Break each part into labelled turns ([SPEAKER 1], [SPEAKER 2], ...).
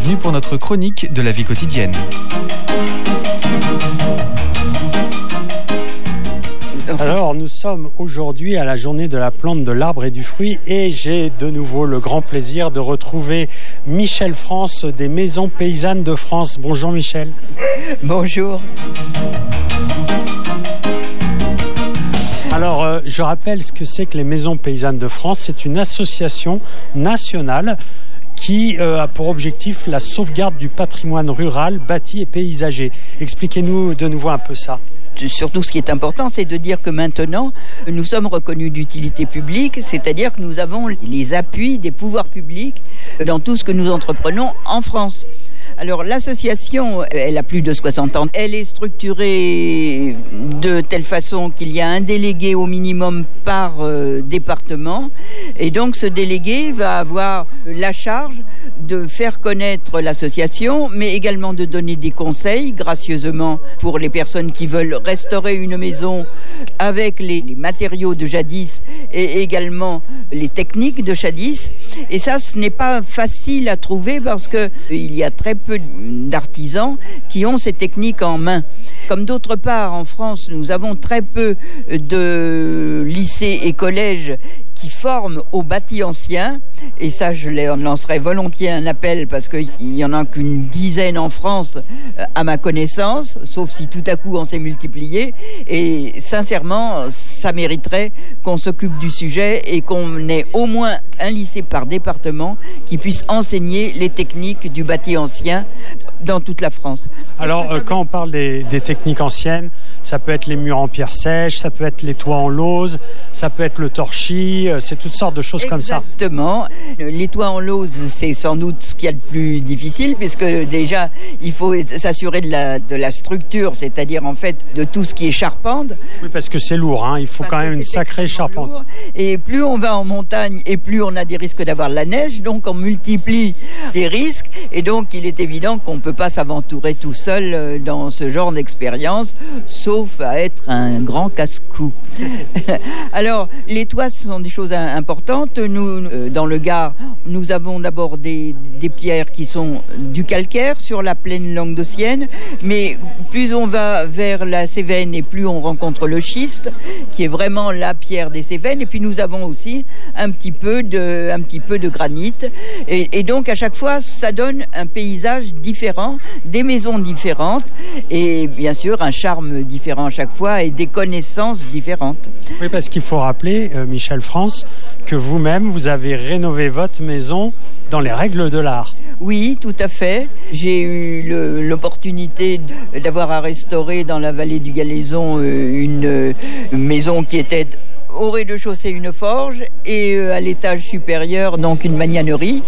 [SPEAKER 1] Bienvenue pour notre chronique de la vie quotidienne.
[SPEAKER 2] Alors, nous sommes aujourd'hui à la journée de la plante, de l'arbre et du fruit et j'ai de nouveau le grand plaisir de retrouver Michel France des Maisons Paysannes de France. Bonjour Michel.
[SPEAKER 3] Bonjour.
[SPEAKER 2] Alors, je rappelle ce que c'est que les Maisons Paysannes de France. C'est une association nationale qui a pour objectif la sauvegarde du patrimoine rural, bâti et paysager. Expliquez-nous de nouveau un peu ça.
[SPEAKER 3] Surtout, ce qui est important, c'est de dire que maintenant, nous sommes reconnus d'utilité publique, c'est-à-dire que nous avons les appuis des pouvoirs publics dans tout ce que nous entreprenons en France. Alors, l'association, elle a plus de 60 ans. Elle est structurée de telle façon qu'il y a un délégué au minimum par département. Et donc, ce délégué va avoir la charge de faire connaître l'association, mais également de donner des conseils, gracieusement, pour les personnes qui veulent restaurer une maison avec les matériaux de jadis et également les techniques de jadis. Et ça, ce n'est pas facile à trouver parce qu'il y a très peu d'artisans qui ont ces techniques en main. Comme d'autre part, en France, nous avons très peu de lycées et collèges qui forment au bâti ancien, et ça je lancerai volontiers un appel parce qu'il n'y en a qu'une dizaine en France à ma connaissance, sauf si tout à coup on s'est multiplié, et sincèrement ça mériterait qu'on s'occupe du sujet et qu'on ait au moins un lycée par département qui puisse enseigner les techniques du bâti ancien dans toute la France.
[SPEAKER 2] Alors, quand on parle des techniques anciennes, ça peut être les murs en pierre sèche, ça peut être les toits en lauze, ça peut être le torchis, c'est toutes sortes de choses comme ça.
[SPEAKER 3] Exactement. Les toits en lauze, c'est sans doute ce qu'il y a de plus difficile, puisque déjà, il faut s'assurer de la structure, c'est-à-dire en fait de tout ce qui est charpente.
[SPEAKER 2] Oui, parce que c'est lourd, hein. Il faut quand même une sacrée charpente.
[SPEAKER 3] Lourd. Et plus on va en montagne, et plus on a des risques d'avoir de la neige, donc on multiplie les risques, et donc il est évident qu'on ne peut pas s'aventurer tout seul dans ce genre d'expérience, sauf à être un grand casse-cou. Alors, les toits, ce sont des choses importantes. Nous, dans le Gard, nous avons d'abord des pierres qui sont du calcaire sur la plaine languedocienne, mais plus on va vers la Cévennes et plus on rencontre le schiste, qui est vraiment la pierre des Cévennes. Et puis nous avons aussi un petit peu de granit. Et donc, à chaque fois, ça donne un paysage différent, des maisons différentes et bien sûr un charme différent à chaque fois et des connaissances différentes.
[SPEAKER 2] Oui, parce qu'il faut rappeler, Michel France, que vous-même, vous avez rénové votre maison dans les règles de l'art.
[SPEAKER 3] Oui, tout à fait. J'ai eu l'opportunité d'avoir à restaurer dans la vallée du Galaison une maison qui était au rez-de-chaussée une forge et à l'étage supérieur donc une magnanerie,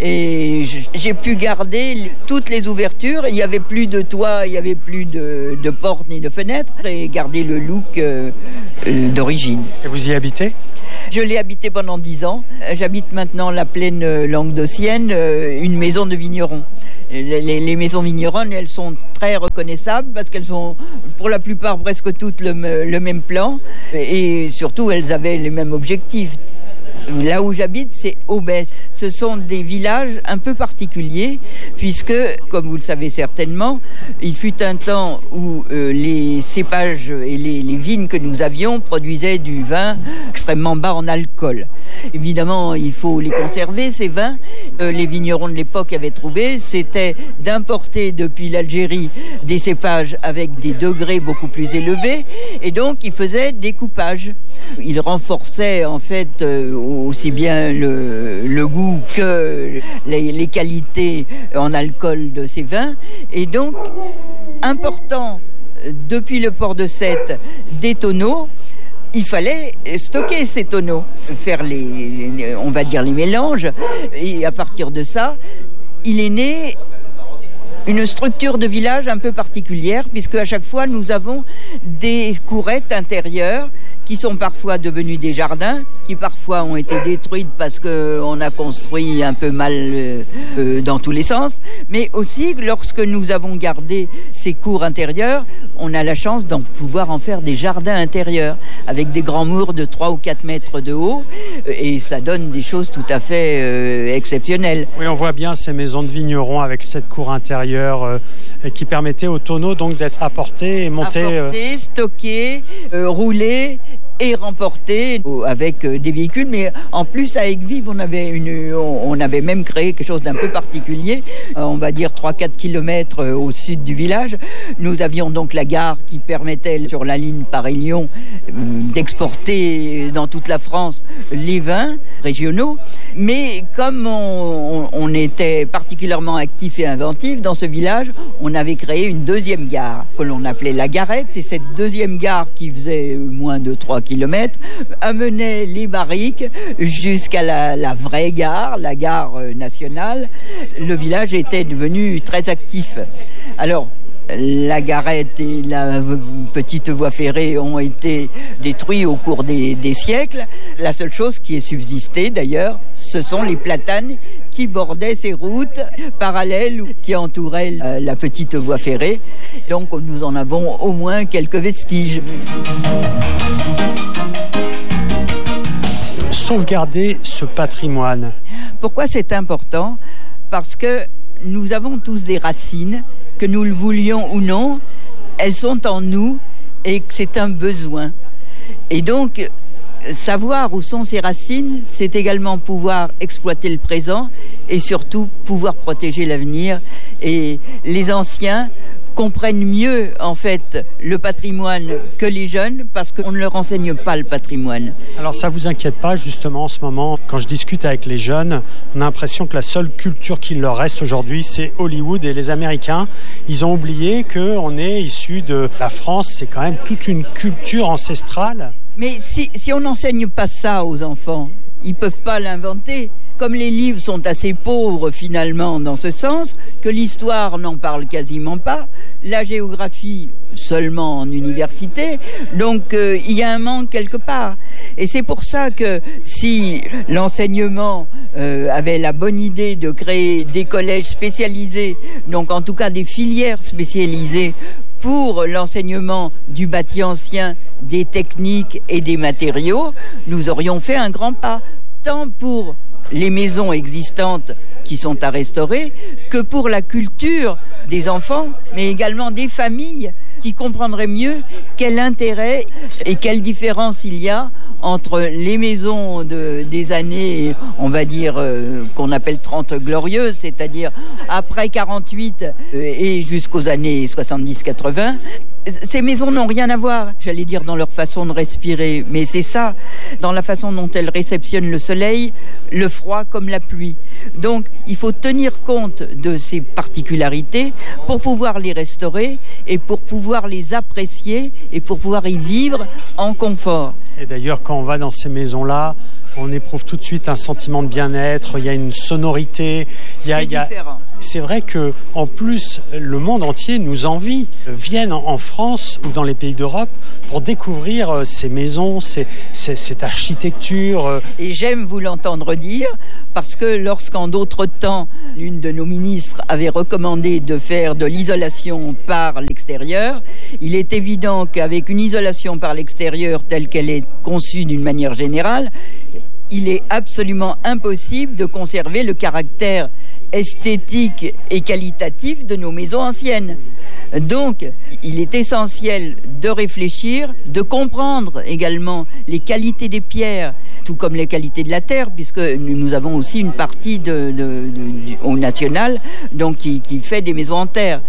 [SPEAKER 3] et j'ai pu garder toutes les ouvertures. Il n'y avait plus de toit, il n'y avait plus de portes ni de fenêtres, et garder le look d'origine.
[SPEAKER 2] Et vous y habitez ?
[SPEAKER 3] Je l'ai habité pendant 10 ans. J'habite maintenant la plaine languedocienne, une maison de vigneron. Les maisons vigneronnes, elles sont très reconnaissables parce qu'elles ont pour la plupart presque toutes le même plan et surtout elles avaient les mêmes objectifs. Là où j'habite, c'est Aubès. Ce sont des villages un peu particuliers puisque, comme vous le savez certainement, il fut un temps où les cépages et les vignes que nous avions produisaient du vin extrêmement bas en alcool. Évidemment, il faut les conserver, ces vins. Les vignerons de l'époque avaient trouvé, c'était d'importer depuis l'Algérie des cépages avec des degrés beaucoup plus élevés et donc ils faisaient des coupages. Ils renforçaient en fait aussi bien le goût que les qualités en alcool de ces vins. Et donc, important depuis le port de Sète des tonneaux, il fallait stocker ces tonneaux, faire on va dire les mélanges. Et à partir de ça, il est né une structure de village un peu particulière, puisque à chaque fois nous avons des courettes intérieures qui sont parfois devenues des jardins, qui parfois ont été détruites parce qu'on a construit un peu mal dans tous les sens, mais aussi lorsque nous avons gardé ces cours intérieures, on a la chance d'en pouvoir en faire des jardins intérieurs avec des grands murs de 3 ou 4 mètres de haut, et ça donne des choses tout à fait exceptionnelles.
[SPEAKER 2] Oui, on voit bien ces maisons de vignerons avec cette cour intérieure qui permettait aux tonneaux donc d'être apportés et montés.
[SPEAKER 3] Apportés, stockés, roulés et remportés avec des véhicules, mais en plus à Aigues-Vives on avait même créé quelque chose d'un peu particulier, on va dire 3-4 kilomètres au sud du village. Nous avions donc la gare qui permettait sur la ligne Paris-Lyon d'exporter dans toute la France les vins régionaux, mais comme on était particulièrement actif et inventif dans ce village, on avait créé une deuxième gare que l'on appelait la Garette. C'est cette deuxième gare qui faisait moins de 3 kilomètres, amenait les barriques jusqu'à la vraie gare, la gare nationale. Le village était devenu très actif. Alors, la Garette et la petite voie ferrée ont été détruits au cours des siècles. La seule chose qui est subsistée d'ailleurs, ce sont les platanes qui bordaient ces routes parallèles qui entouraient la petite voie ferrée. Donc nous en avons au moins quelques vestiges.
[SPEAKER 2] Sauvegarder ce patrimoine.
[SPEAKER 3] Pourquoi c'est important ? Parce que nous avons tous des racines, que nous le voulions ou non, elles sont en nous et que c'est un besoin. Et donc, savoir où sont ces racines, c'est également pouvoir exploiter le présent et surtout pouvoir protéger l'avenir. Et les anciens comprennent mieux en fait le patrimoine que les jeunes parce qu'on ne leur enseigne pas le patrimoine.
[SPEAKER 2] Alors ça vous inquiète pas justement en ce moment, quand je discute avec les jeunes, on a l'impression que la seule culture qu'il leur reste aujourd'hui c'est Hollywood, et les Américains, ils ont oublié qu'on est issu de la France, c'est quand même toute une culture ancestrale.
[SPEAKER 3] Mais si on n'enseigne pas ça aux enfants, ils ne peuvent pas l'inventer. Comme les livres sont assez pauvres finalement dans ce sens, que l'histoire n'en parle quasiment pas, la géographie seulement en université, donc il y a un manque quelque part. Et c'est pour ça que si l'enseignement avait la bonne idée de créer des collèges spécialisés, donc en tout cas des filières spécialisées pour l'enseignement du bâti ancien, des techniques et des matériaux, nous aurions fait un grand pas, tant pour les maisons existantes qui sont à restaurer, que pour la culture des enfants, mais également des familles qui comprendraient mieux quel intérêt et quelle différence il y a entre les maisons des années, on va dire, qu'on appelle 30 glorieuses, c'est-à-dire après 48 et jusqu'aux années 70-80, ces maisons n'ont rien à voir, j'allais dire, dans leur façon de respirer, mais c'est ça, dans la façon dont elles réceptionnent le soleil, le froid comme la pluie. Donc, il faut tenir compte de ces particularités pour pouvoir les restaurer et pour pouvoir les apprécier et pour pouvoir y vivre en confort.
[SPEAKER 2] Et d'ailleurs, quand on va dans ces maisons-là, on éprouve tout de suite un sentiment de bien-être, il y a une sonorité.
[SPEAKER 3] Différent.
[SPEAKER 2] C'est vrai que en plus, le monde entier nous envie, viennent en France ou dans les pays d'Europe pour découvrir ces maisons, cette architecture.
[SPEAKER 3] Et j'aime vous l'entendre dire, parce que lorsqu'en d'autres temps, l'une de nos ministres avait recommandé de faire de l'isolation par l'extérieur, il est évident qu'avec une isolation par l'extérieur telle qu'elle est conçue d'une manière générale, il est absolument impossible de conserver le caractère esthétique et qualitatif de nos maisons anciennes. Donc, il est essentiel de réfléchir, de comprendre également les qualités des pierres, tout comme les qualités de la terre, puisque nous avons aussi une partie au national donc qui fait des maisons en terre,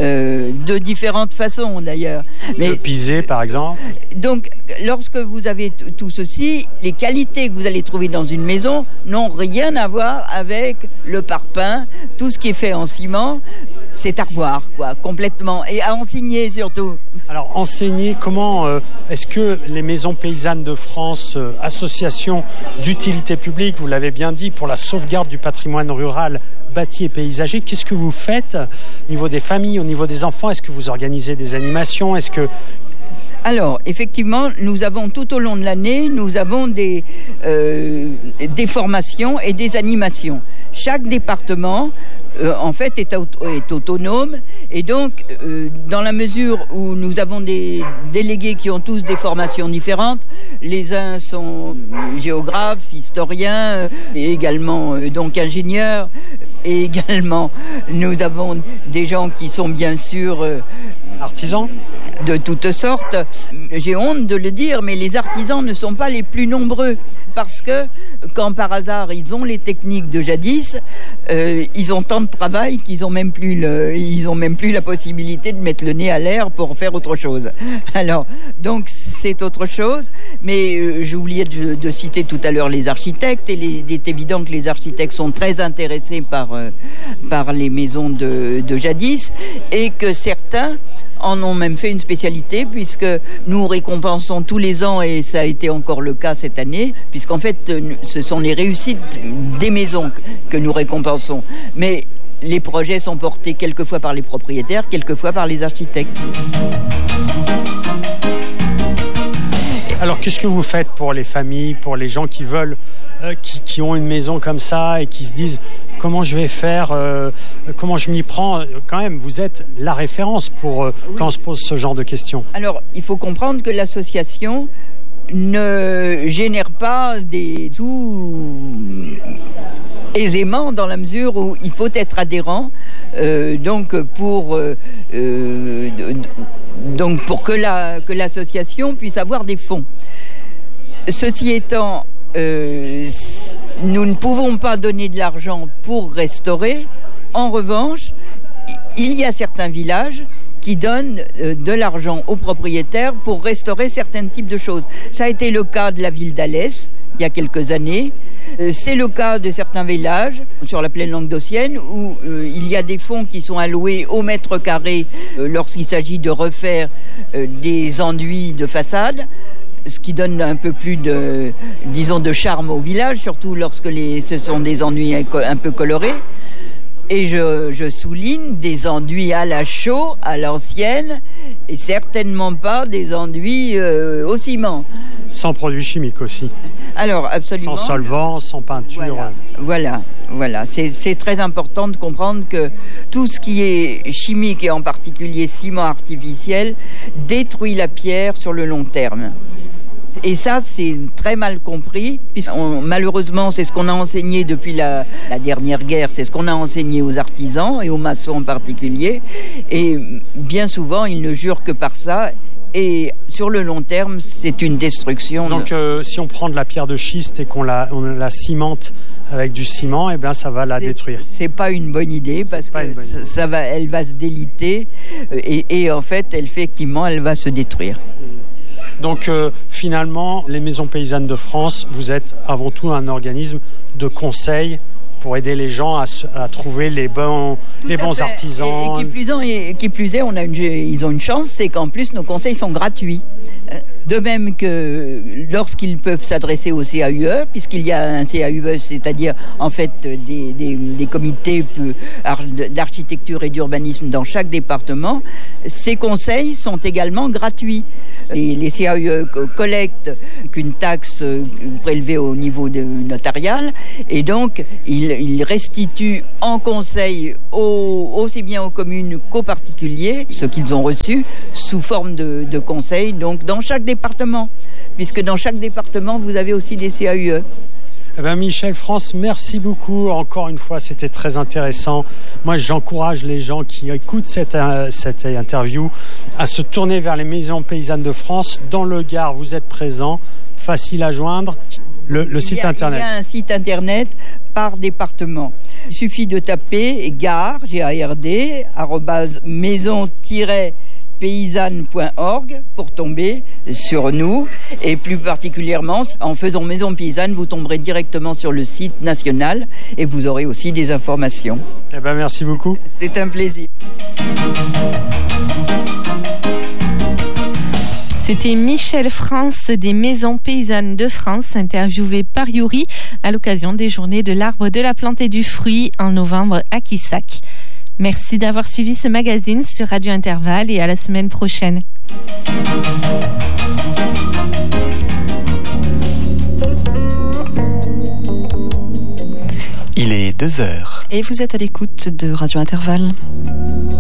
[SPEAKER 3] de différentes façons d'ailleurs.
[SPEAKER 2] Mais le pisé, par exemple.
[SPEAKER 3] Donc, lorsque vous avez tout ceci, les qualités que vous allez trouver dans une maison n'ont rien à voir avec le parpaing, tout ce qui est fait en ciment. C'est à revoir, quoi, complètement. Et à enseigner, surtout.
[SPEAKER 2] Alors, enseigner, comment est-ce que les maisons paysannes de France, association d'utilité publique, vous l'avez bien dit, pour la sauvegarde du patrimoine rural, bâti et paysager, qu'est-ce que vous faites au niveau des familles, au niveau des enfants? Est-ce que vous organisez des animations?
[SPEAKER 3] Alors, effectivement, nous avons tout au long de l'année, nous avons des formations et des animations. Chaque département, en fait, est autonome. Et donc, dans la mesure où nous avons des délégués qui ont tous des formations différentes, les uns sont géographes, historiens, et également donc ingénieurs, et également nous avons des gens qui sont bien sûr
[SPEAKER 2] artisans
[SPEAKER 3] de toutes sortes. J'ai honte de le dire, mais les artisans ne sont pas les plus nombreux. Parce que, quand par hasard ils ont les techniques de jadis, ils ont tant de travail qu'ils n'ont même plus la possibilité de mettre le nez à l'air pour faire autre chose. Alors, donc c'est autre chose. Mais j'ai oublié de citer tout à l'heure les architectes. Et il est évident que les architectes sont très intéressés par les maisons de jadis, et que certains en ont même fait une spécialité, puisque nous récompensons tous les ans, et ça a été encore le cas cette année, puisqu'en fait ce sont les réussites des maisons que nous récompensons. Mais les projets sont portés quelquefois par les propriétaires, quelquefois par les architectes.
[SPEAKER 2] Alors qu'est-ce que vous faites pour les familles, pour les gens qui veulent, qui ont une maison comme ça et qui se disent comment je vais faire, comment je m'y prends? Quand même, vous êtes la référence pour quand on se pose ce genre de questions.
[SPEAKER 3] Alors, il faut comprendre que l'association ne génère pas des sous aisément, dans la mesure où il faut être adhérent. Donc pour que l'association puisse avoir des fonds. Ceci étant, nous ne pouvons pas donner de l'argent pour restaurer. En revanche, il y a certains villages qui donnent de l'argent aux propriétaires pour restaurer certains types de choses. Ça a été le cas de la ville d'Alès il y a quelques années. C'est le cas de certains villages sur la plaine languedocienne où il y a des fonds qui sont alloués au mètre carré lorsqu'il s'agit de refaire des enduits de façade, ce qui donne un peu plus de charme au village, surtout lorsque ce sont des enduits un peu colorés. Et je souligne des enduits à la chaux, à l'ancienne, et certainement pas des enduits au ciment.
[SPEAKER 2] Sans produits chimiques aussi.
[SPEAKER 3] Alors, absolument.
[SPEAKER 2] Sans solvant, sans peinture.
[SPEAKER 3] Voilà. C'est très important de comprendre que tout ce qui est chimique, et en particulier ciment artificiel, détruit la pierre sur le long terme. Et ça, c'est très mal compris, puisque malheureusement, c'est ce qu'on a enseigné depuis la dernière guerre, c'est ce qu'on a enseigné aux artisans et aux maçons en particulier. Et bien souvent, ils ne jurent que par ça. Et sur le long terme, c'est une destruction.
[SPEAKER 2] Donc, si on prend de la pierre de schiste et qu'on la cimente avec du ciment, eh bien, ça va la détruire.
[SPEAKER 3] C'est pas une bonne idée, parce que elle va se déliter et en fait, effectivement, elle va se détruire.
[SPEAKER 2] Donc finalement, les Maisons Paysannes de France, vous êtes avant tout un organisme de conseil pour aider les gens à trouver les bons artisans.
[SPEAKER 3] Et qui plus est, ils ont une chance, c'est qu'en plus nos conseils sont gratuits. De même que lorsqu'ils peuvent s'adresser au CAUE, puisqu'il y a un CAUE, c'est-à-dire en fait des comités d'architecture et d'urbanisme dans chaque département, ces conseils sont également gratuits. Les CAUE collectent qu'une taxe prélevée au niveau notarial, et donc ils restituent en conseil aussi bien aux communes qu'aux particuliers ce qu'ils ont reçu sous forme de conseils, donc dans chaque département, puisque dans chaque département vous avez aussi des CAUE.
[SPEAKER 2] Michel France, merci beaucoup. Encore une fois, c'était très intéressant. Moi, j'encourage les gens qui écoutent cette interview à se tourner vers les Maisons Paysannes de France. Dans le Gard, vous êtes présents, facile à joindre. Le site internet.
[SPEAKER 3] Il y a un site internet par département. Il suffit de taper Gard, G-A-R-D, @maison-paysanne.org pour tomber sur nous, et plus particulièrement en faisant Maison Paysanne, vous tomberez directement sur le site national et vous aurez aussi des informations.
[SPEAKER 2] Merci beaucoup.
[SPEAKER 3] C'est un plaisir.
[SPEAKER 4] C'était Michel France des Maisons Paysannes de France, interviewé par Yuri à l'occasion des Journées de l'arbre, de la plante et du fruit en novembre à Quissac. Merci d'avoir suivi ce magazine sur Radio Intervalle et à la semaine prochaine.
[SPEAKER 1] 2h.
[SPEAKER 5] Et vous êtes à l'écoute de Radio Intervalle.